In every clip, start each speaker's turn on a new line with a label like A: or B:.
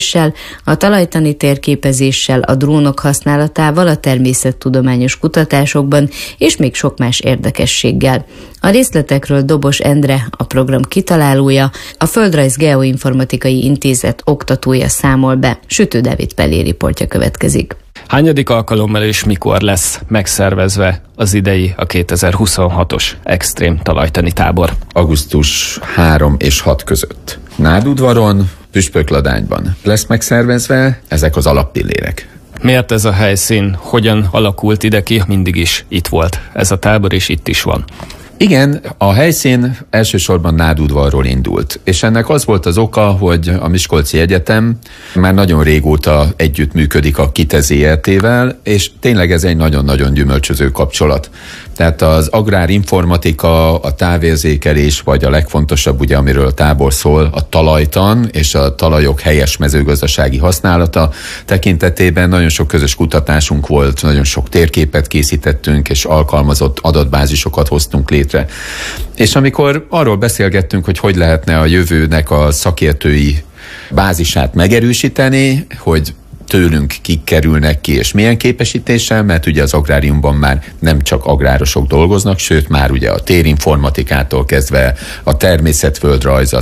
A: a talajtani térképezéssel, a drónok használatával, a természettudományos kutatásokban és még sok más érdekességgel. A részletekről Dobos Endre, a program kitalálója, a Földrajz Geoinformatikai Intézet oktatója számol be. Sütő Dávid Pelé riportja következik.
B: Hányadik alkalommal és mikor lesz megszervezve az idei, a 2026-os extrém talajtani tábor?
C: Augusztus 3 és 6 között. Nádudvaron, Püspökladányban lesz megszervezve, ezek az alappillérek.
B: Miért ez a helyszín? Hogyan alakult ide ki? Mindig is itt volt ez a tábor, és itt is van.
C: Igen, a helyszín elsősorban Nádudvarról indult, és ennek az volt az oka, hogy a Miskolci Egyetem már nagyon régóta együttműködik a KITE ZRT-vel, és tényleg ez egy nagyon-nagyon gyümölcsöző kapcsolat. Tehát az agrárinformatika, a távérzékelés, vagy a legfontosabb, ugye, amiről a tábor szól, a talajtan és a talajok helyes mezőgazdasági használata tekintetében nagyon sok közös kutatásunk volt, nagyon sok térképet készítettünk, és alkalmazott adatbázisokat hoztunk létre. És amikor arról beszélgettünk, hogy lehetne a jövőnek a szakértői bázisát megerősíteni, hogy tőlünk kik kerülnek ki, és milyen képesítéssel, mert ugye az agráriumban már nem csak agrárosok dolgoznak, sőt már ugye a térinformatikától kezdve a természetföldrajz,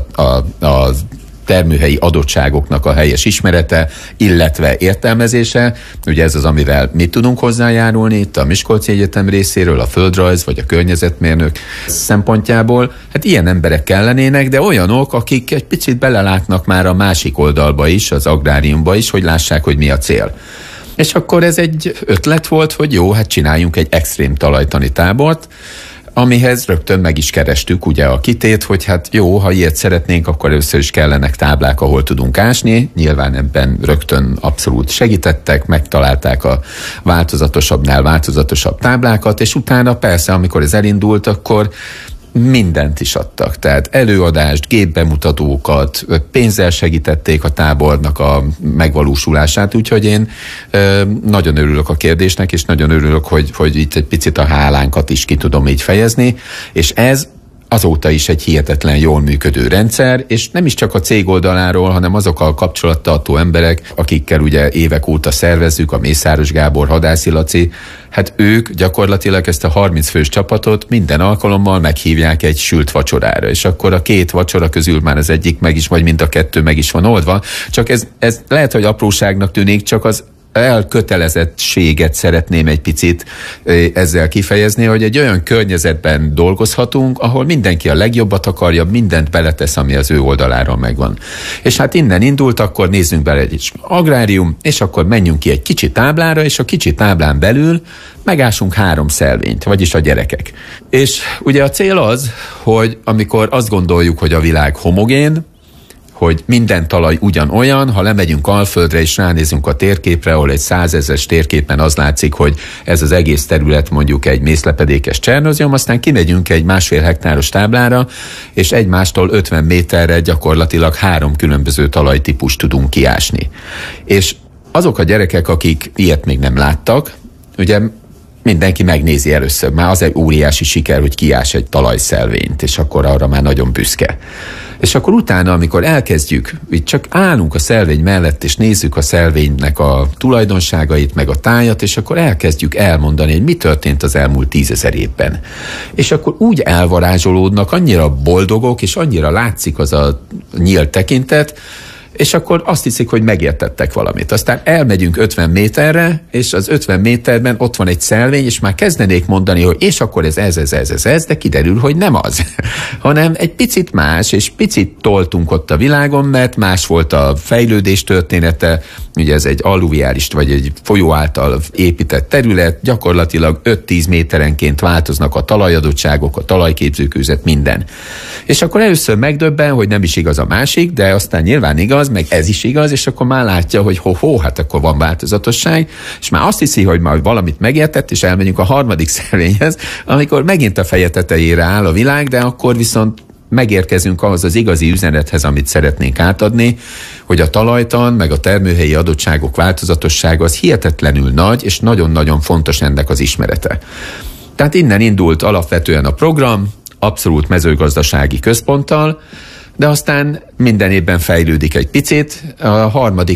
C: a termőhelyi adottságoknak a helyes ismerete, illetve értelmezése. Ugye ez az, amivel mi tudunk hozzájárulni itt a Miskolci Egyetem részéről, a földrajz vagy a környezetmérnök szempontjából. Hát ilyen emberek kellenének, de olyanok, akik egy picit belelátnak már a másik oldalba is, az agráriumba is, hogy lássák, hogy mi a cél. És akkor ez egy ötlet volt, hogy jó, hát csináljunk egy extrém talajtani tábort, amihez rögtön meg is kerestük ugye a KITE-t, hogy hát jó, ha ilyet szeretnénk, akkor először is kellenek táblák, ahol tudunk ásni. Nyilván ebben rögtön abszolút segítettek, megtalálták a változatosabbnál változatosabb táblákat, és utána persze, amikor ez elindult, akkor mindent is adtak. Tehát előadást, gépbemutatókat, pénzzel segítették a tábornak a megvalósulását, úgyhogy én nagyon örülök a kérdésnek, és nagyon örülök, hogy itt egy picit a hálánkat is ki tudom így fejezni, és ez azóta is egy hihetetlen jól működő rendszer, és nem is csak a cég oldaláról, hanem azok a kapcsolattartó emberek, akikkel ugye évek óta szervezzük, a Mészáros Gábor, Hadászi Laci, hát ők gyakorlatilag ezt a 30 fős csapatot minden alkalommal meghívják egy sült vacsorára, és akkor a 2 vacsora közül már az egyik meg is, vagy mind a 2 meg is van oldva, csak ez lehet, hogy apróságnak tűnik, csak az elkötelezettséget szeretném egy picit ezzel kifejezni, hogy egy olyan környezetben dolgozhatunk, ahol mindenki a legjobbat akarja, mindent beletesz, ami az ő oldaláról megvan. És hát innen indult, akkor nézzünk bele egy agrárium, és akkor menjünk ki egy kicsi táblára, és a kicsi táblán belül megásunk 3 szelvényt, vagyis a gyerekek. És ugye a cél az, hogy amikor azt gondoljuk, hogy a világ homogén, hogy minden talaj ugyanolyan, ha lemegyünk Alföldre és ránézünk a térképre, ahol egy 100 000-es térképen az látszik, hogy ez az egész terület mondjuk egy mészlepedékes csernózium, aztán kimegyünk egy 1,5 hektáros táblára, és egymástól 50 méterre gyakorlatilag 3 különböző talajtípust tudunk kiásni. És azok a gyerekek, akik ilyet még nem láttak, ugye mindenki megnézi először, már az egy óriási siker, hogy kiás egy talajszelvényt, és akkor arra már nagyon büszke. És akkor utána, amikor elkezdjük, így csak állunk a szelvény mellett, és nézzük a szelvénynek a tulajdonságait, meg a tájat, és akkor elkezdjük elmondani, hogy mi történt az elmúlt 10 000 évben. És akkor úgy elvarázsolódnak, annyira boldogok, és annyira látszik az a nyílt tekintet, és akkor azt hiszik, hogy megértettek valamit. Aztán elmegyünk 50 méterre, és az 50 méterben ott van egy szelvény, és már kezdenék mondani, hogy és akkor ez, de kiderül, hogy nem az. Hanem egy picit más, és picit toltunk ott a világon, mert más volt a fejlődés története, ugye ez egy alluviális, vagy egy folyó által épített terület, gyakorlatilag 5-10 méterenként változnak a talajadottságok, a talajképzőkőzet, minden. És akkor először megdöbben, hogy nem is igaz a másik, de aztán nyilván igaz, meg ez is igaz, és akkor már látja, hogy hát akkor van változatosság, és már azt hiszi, hogy majd valamit megértett, és elmegyünk a 3. szelvényhez, amikor megint a feje tetejére áll a világ, de akkor viszont megérkezünk ahhoz az igazi üzenethez, amit szeretnénk átadni, hogy a talajtan, meg a termőhelyi adottságok változatossága az hihetetlenül nagy, és nagyon-nagyon fontos ennek az ismerete. Tehát innen indult alapvetően a program, abszolút mezőgazdasági központtal, de aztán minden évben fejlődik egy picit. A 3.